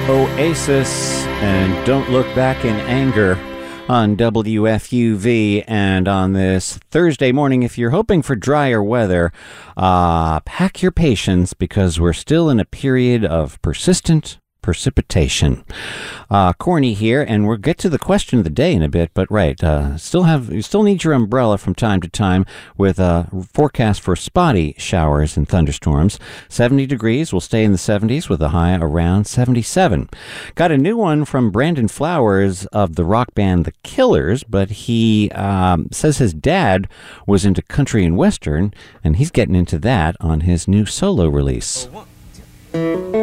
Oasis and Don't Look Back in Anger on WFUV. And on this Thursday morning, if you're hoping for drier weather, pack your patience because we're still in a period of persistent precipitation. Corny here, and we'll get to the question of the day in a bit, but you still need your umbrella from time to time with a forecast for spotty showers and thunderstorms. 70 degrees, will stay in the 70s with a high around 77. Got a new one from Brandon Flowers of the rock band The Killers, but he says his dad was into country and western, and he's getting into that on his new solo release.